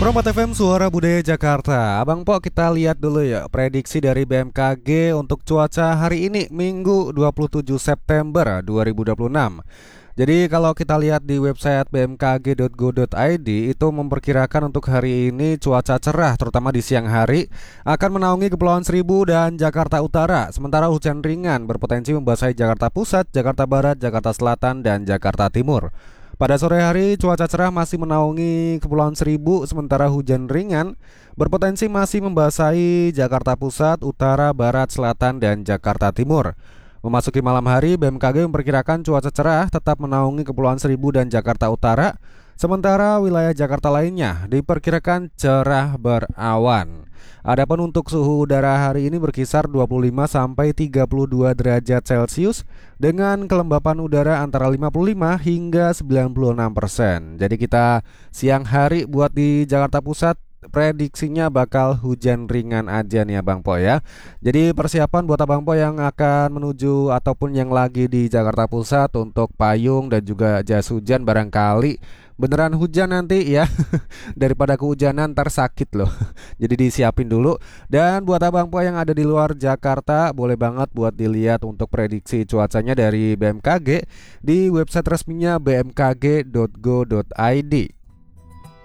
Promat FM Suara Budaya Jakarta. Abang Po, kita lihat dulu ya prediksi dari BMKG untuk cuaca hari ini Minggu 27 September 2026. Jadi kalau kita lihat di website bmkg.go.id itu memperkirakan untuk hari ini cuaca cerah terutama di siang hari akan menaungi Kepulauan Seribu dan Jakarta Utara. Sementara hujan ringan berpotensi membasahi Jakarta Pusat, Jakarta Barat, Jakarta Selatan, dan Jakarta Timur. Pada sore hari cuaca cerah masih menaungi Kepulauan Seribu, sementara hujan ringan berpotensi masih membasahi Jakarta Pusat, Utara, Barat, Selatan, dan Jakarta Timur. Memasuki malam hari, BMKG memperkirakan cuaca cerah tetap menaungi Kepulauan Seribu dan Jakarta Utara, sementara wilayah Jakarta lainnya diperkirakan cerah berawan. Adapun untuk suhu udara hari ini berkisar 25 sampai 32 derajat Celcius dengan kelembapan udara antara 55 hingga 96%. Jadi kita siang hari buat di Jakarta Pusat prediksinya bakal hujan ringan aja nih Abang Po ya. Jadi persiapan buat Abang Po yang akan menuju ataupun yang lagi di Jakarta Pusat untuk payung dan juga jas hujan barangkali beneran hujan nanti ya. Daripada kehujanan ntar sakit loh. Jadi disiapin dulu. Dan buat Abang Po yang ada di luar Jakarta, boleh banget buat dilihat untuk prediksi cuacanya dari BMKG di website resminya bmkg.go.id.